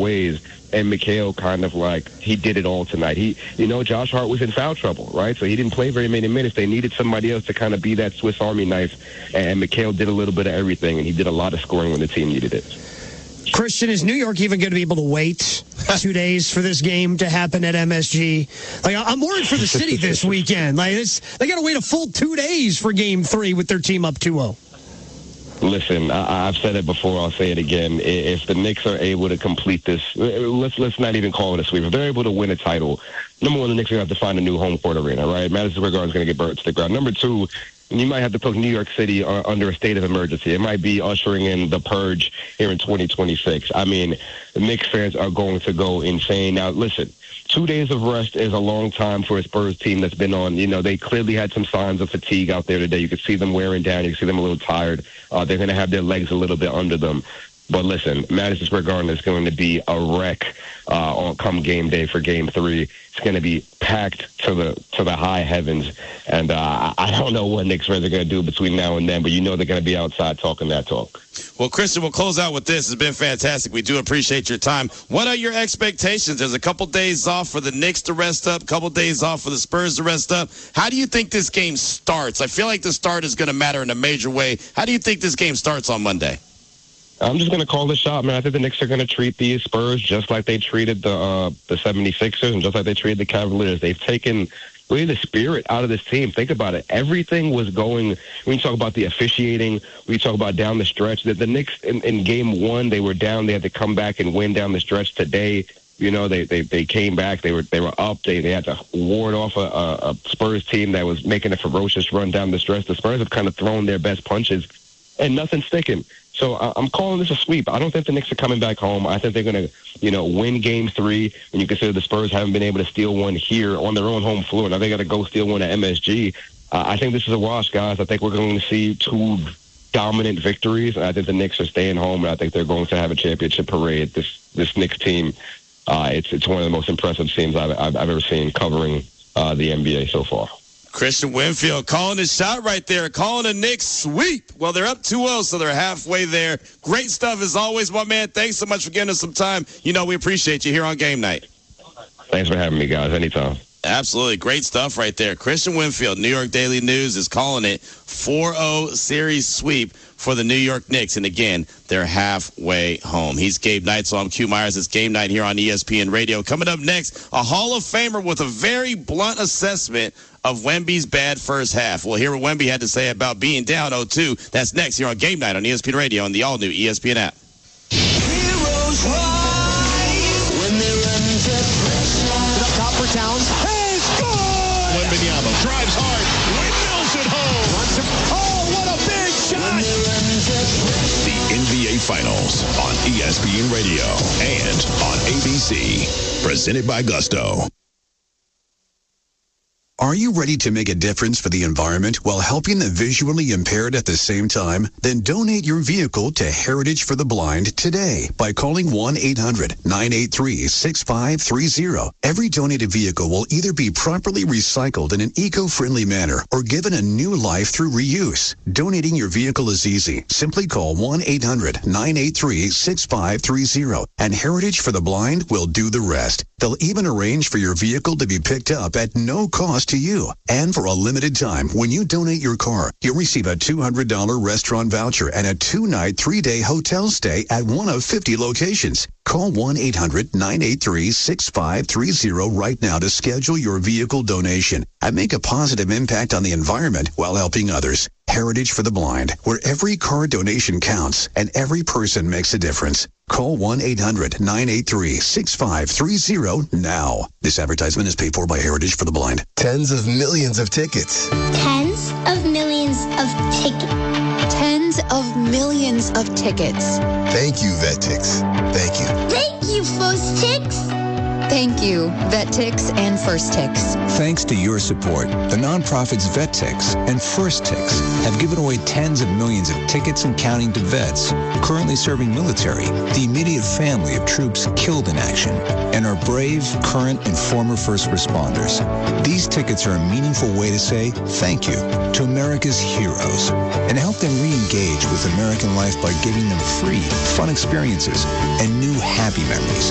ways. And Mikal kind of he did it all tonight. Josh Hart was in foul trouble, right? So he didn't play very many minutes. They needed somebody else to kind of be that Swiss Army knife. And Mikal did a little bit of everything, and he did a lot of scoring when the team needed it. Christian, is New York even going to be able to wait 2 days for this game to happen at MSG? I'm worried for the city this weekend. They got to wait a full 2 days for Game 3 with their team up 2-0. Listen, I've said it before. I'll say it again. If the Knicks are able to complete this, let's not even call it a sweep. If they're able to win a title, number one, the Knicks are going to have to find a new home court arena, right? Madison Square Garden is going to get burnt to the ground. Number two, you might have to put New York City under a state of emergency. It might be ushering in the purge here in 2026. I mean, the Knicks fans are going to go insane. Now, listen, 2 days of rest is a long time for a Spurs team that's been on. They clearly had some signs of fatigue out there today. You could see them wearing down. You could see them a little tired. They're going to have their legs a little bit under them. But listen, Madison Square Garden is going to be a wreck on come game day for Game 3. It's going to be packed to the high heavens, and I don't know what Knicks fans are going to do between now and then, but they're going to be outside talking that talk. Well, Christian, we'll close out with this. It's been fantastic. We do appreciate your time. What are your expectations? There's a couple days off for the Knicks to rest up, a couple days off for the Spurs to rest up. How do you think this game starts? I feel like the start is going to matter in a major way. How do you think this game starts on Monday? I'm just going to call the shot, man. I think the Knicks are going to treat these Spurs just like they treated the 76ers and just like they treated the Cavaliers. They've taken really the spirit out of this team. Think about it. Everything was going, when you talk about the officiating, when you talk about down the stretch, the Knicks in Game 1, they were down. They had to come back and win down the stretch today. They came back. They were up. They had to ward off a Spurs team that was making a ferocious run down the stretch. The Spurs have kind of thrown their best punches, and nothing's sticking. So I'm calling this a sweep. I don't think the Knicks are coming back home. I think they're going to, win Game 3 when you consider the Spurs haven't been able to steal one here on their own home floor. Now they got to go steal one at MSG. I think this is a wash, guys. I think we're going to see two dominant victories, and I think the Knicks are staying home, and I think they're going to have a championship parade. This Knicks team, it's one of the most impressive teams I've ever seen covering the NBA so far. Christian Winfield calling his shot right there, calling a Knicks sweep. Well, they're up 2-0, so they're halfway there. Great stuff as always, my man. Thanks so much for giving us some time. We appreciate you here on Game Night. Thanks for having me, guys. Anytime. Absolutely. Great stuff right there. Christian Winfield, New York Daily News, is calling it 4-0 series sweep for the New York Knicks. And again, they're halfway home. He's Gabe Knight, so I'm Q Myers. It's Game Night here on ESPN Radio. Coming up next, a Hall of Famer with a very blunt assessment of Wemby's bad first half. We'll hear what Wemby had to say about being down 0-2. That's next here on Game Night on ESPN Radio and the all-new ESPN app. Heroes rise when they're under pressure. Up top for Towns. Hey, score! Wembanyama drives hard. Windmills at home. Oh, what a big shot! The NBA Finals on ESPN Radio and on ABC. Presented by Gusto. Are you ready to make a difference for the environment while helping the visually impaired at the same time? Then donate your vehicle to Heritage for the Blind today by calling 1-800-983-6530. Every donated vehicle will either be properly recycled in an eco-friendly manner or given a new life through reuse. Donating your vehicle is easy. Simply call 1-800-983-6530 and Heritage for the Blind will do the rest. They'll even arrange for your vehicle to be picked up at no cost to you. And for a limited time, when you donate your car, you'll receive a $200 restaurant voucher and a 2-night, 3-day hotel stay at one of 50 locations. Call 1-800-983-6530 right now to schedule your vehicle donation and make a positive impact on the environment while helping others. Heritage for the Blind, where every car donation counts and every person makes a difference. Call 1-800-983-6530 now. This advertisement is paid for by Heritage for the Blind. Tens of millions of tickets. Tens of millions of tickets. Tens of millions of tickets. Thank you, VetTix. Thank you. Thank you, First Tix. Thank you, VetTix and First Tix. Thanks to your support, the nonprofits VetTix and First Tix have given away tens of millions of tickets and counting to vets currently serving military, the immediate family of troops killed in action, and our brave, current, and former first responders. These tickets are a meaningful way to say thank you to America's heroes and help them re-engage with American life by giving them free, fun experiences and new happy memories.